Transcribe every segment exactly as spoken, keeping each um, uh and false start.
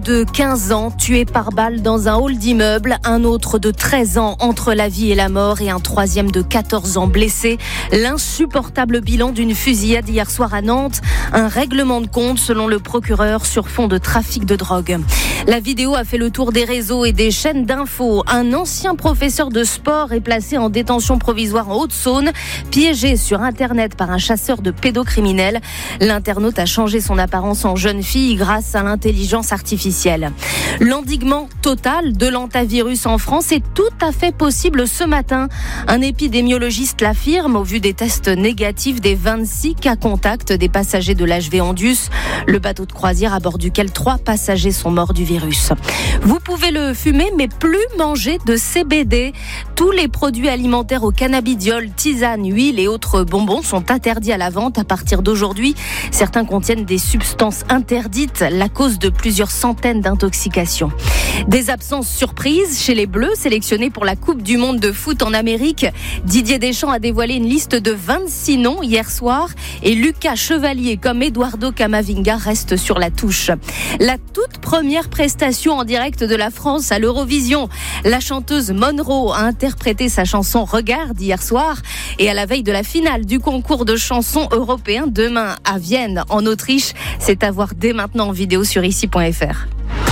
de quinze ans tué par balle dans un hall d'immeuble, un autre de treize ans entre la vie et la mort et un troisième de quatorze ans blessé. L'insupportable bilan d'une fusillade hier soir à Nantes, un règlement de compte selon le procureur sur fond de trafic de drogue. La vidéo a fait le tour des réseaux et des chaînes d'infos. Un ancien professeur de sport est placé en détention provisoire en Haute-Saône, piégé sur Internet par un chasseur de pédocriminels. L'internaute a changé son apparence en jeune fille grâce à l'intelligence artificielle. L'endiguement total de l'hantavirus en France est tout à fait possible ce matin. Un épidémiologiste l'affirme au vu des tests négatifs des vingt-six cas contacts des passagers de l'H V Andus, le bateau de croisière à bord duquel trois passagers sont morts du virus. Vous pouvez le fumer, mais plus manger de C B D. Tous les produits alimentaires au cannabidiol, tisanes, huiles et autres bonbons sont interdits à la vente à partir d'aujourd'hui. Certains contiennent des substances interdites, la cause de plusieurs centaines d'intoxications. Des absences surprises chez les Bleus sélectionnés pour la Coupe du Monde de foot en Amérique. Didier Deschamps a dévoilé une liste de vingt-six noms hier soir et Lucas Chevalier comme Eduardo Camavinga reste sur la touche. La toute première prestation en direct de la France à l'Eurovision. La chanteuse Monroe a interprété sa chanson Regarde hier soir et à la veille de la finale du concours de chansons européen demain à Vienne en Autriche. C'est à voir dès maintenant en vidéo sur ici point f r.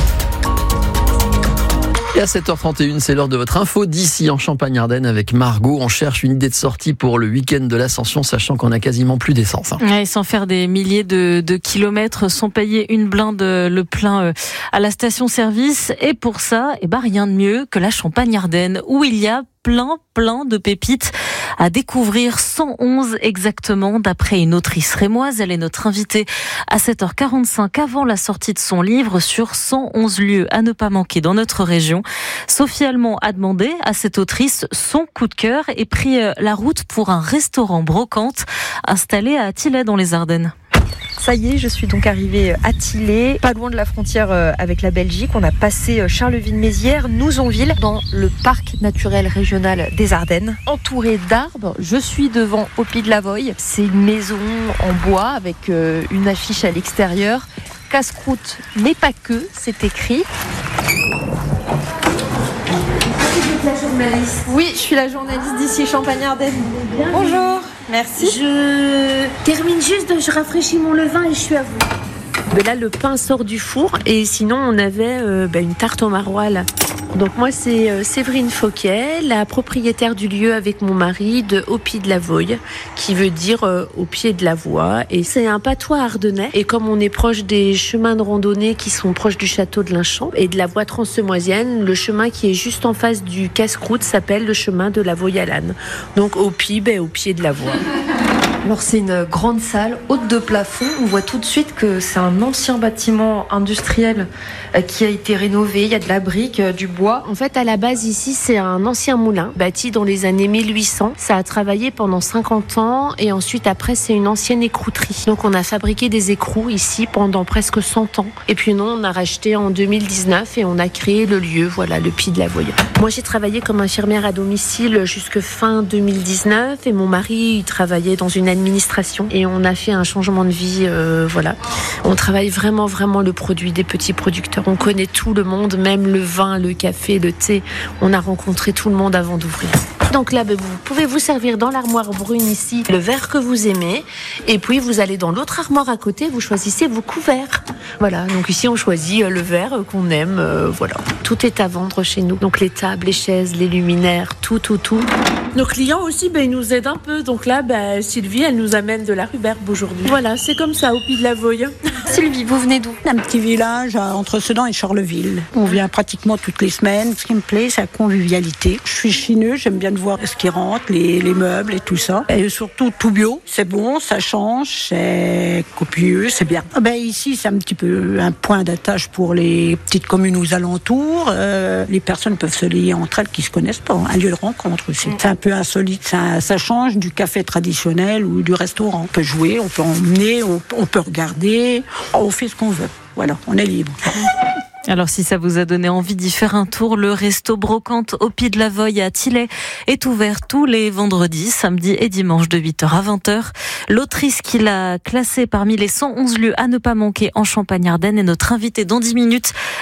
Et à sept heures trente et une, c'est l'heure de votre info d'ici en Champagne-Ardenne avec Margot. On cherche une idée de sortie pour le week-end de l'Ascension, sachant qu'on a quasiment plus d'essence. Hein. Ouais, sans faire des milliers de, de kilomètres, sans payer une blinde le plein à la station-service. Et pour ça, eh ben, rien de mieux que la Champagne-Ardenne, où il y a plein, plein de pépites à découvrir, cent onze exactement, d'après une autrice rémoise. Elle est notre invitée à sept heures quarante-cinq avant la sortie de son livre sur cent onze lieux à ne pas manquer dans notre région. Sophie Allemand a demandé à cette autrice son coup de cœur et pris la route pour un restaurant brocante installé à Tilley dans les Ardennes. Ça y est, je suis donc arrivée à Tilley, pas loin de la frontière avec la Belgique. On a passé Charleville-Mézières, Nouzonville, dans le parc naturel régional des Ardennes. Entourée d'arbres, je suis devant Au Pied de la Voye. C'est une maison en bois avec une affiche à l'extérieur. Casse-croûte, mais pas que, c'est écrit. La journaliste. Oui, je suis la journaliste d'ici Champagne-Ardenne. Bonjour, merci. Je termine juste, je rafraîchis mon levain et je suis à vous. Mais là, le pain sort du four et sinon, on avait euh, bah, une tarte au maroilles. Donc moi, c'est euh, Séverine Fauquet, la propriétaire du lieu avec mon mari de Au Pied de la Voye, qui veut dire euh, au pied de la voie. Et c'est un patois ardennais. Et comme on est proche des chemins de randonnée qui sont proches du château de Linchamp et de la voie transsemoisienne, le chemin qui est juste en face du casse-croûte s'appelle le chemin de la Voye à l'âne. Donc au pied, ben, au pied de la voie. Alors c'est une grande salle haute de plafond. On voit tout de suite que c'est un ancien bâtiment industriel qui a été rénové. Il y a de la brique, du bois. En fait, à la base ici, c'est un ancien moulin bâti dans les années mille huit cents. Ça a travaillé pendant cinquante ans et ensuite après c'est une ancienne écrouterie. Donc on a fabriqué des écrous ici pendant presque cent ans. Et puis non, on a racheté en deux mille dix-neuf et on a créé le lieu, voilà, le Pied de la Voye. Moi j'ai travaillé comme infirmière à domicile jusque fin deux mille dix-neuf et mon mari il travaillait dans une administration et on a fait un changement de vie, euh, voilà. On travaille vraiment vraiment le produit des petits producteurs. On connaît tout le monde, même le vin, le café, le thé. On a rencontré tout le monde avant d'ouvrir. Donc là, vous pouvez vous servir dans l'armoire brune ici le verre que vous aimez et puis vous allez dans l'autre armoire à côté, vous choisissez vos couverts. Voilà, donc ici on choisit le verre qu'on aime, euh, voilà. Tout est à vendre chez nous. Donc les tables, les chaises, les luminaires, tout, tout, tout. Nos clients aussi, ben, ils nous aident un peu. Donc là, ben, Sylvie, elle nous amène de la rhubarbe aujourd'hui. Voilà, c'est comme ça, au Pied de la Voye. Sylvie, vous venez d'où ? Un petit village entre Sedan et Charleville. On vient pratiquement toutes les semaines. Ce qui me plaît, c'est la convivialité. Je suis chineuse, j'aime bien de voir ce qui rentre, les, les meubles et tout ça. Et surtout tout bio. C'est bon, ça change, c'est copieux, c'est bien. Ben, ici, c'est un petit peu un point d'attache pour les petites communes aux alentours. Euh, les personnes peuvent se lier entre elles qui ne se connaissent pas. Un lieu de rencontre aussi. C'est un peu insolite. Ça, ça change du café traditionnel ou du restaurant. On peut jouer, on peut emmener, on, on peut regarder. On fait ce qu'on veut. Voilà, on est libre. Alors si ça vous a donné envie d'y faire un tour, le resto brocante Au Pied de la Voye à Tilley est ouvert tous les vendredis, samedis et dimanches de huit heures à vingt heures. L'autrice qui l'a classé parmi les cent onze lieux à ne pas manquer en Champagne-Ardenne est notre invitée dans dix minutes.